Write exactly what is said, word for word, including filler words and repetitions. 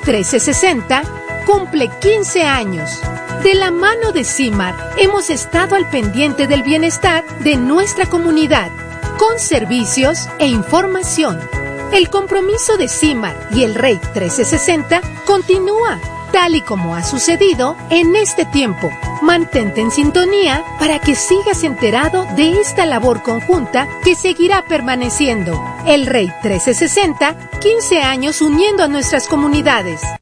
trece sesenta cumple quince años. De la mano de CIMAR, hemos estado al pendiente del bienestar de nuestra comunidad, con servicios e información. El compromiso de CIMAR y el R E I trece sesenta continúa, tal y como ha sucedido en este tiempo. Mantente en sintonía para que sigas enterado de esta labor conjunta que seguirá permaneciendo. El R E I trece sesenta, quince años uniendo a nuestras comunidades.